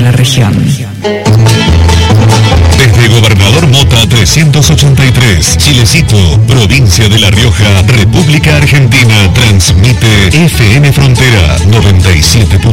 la región. Desde Gobernador Mota 383, Chilecito, provincia de La Rioja, República Argentina, transmite FM Frontera 97.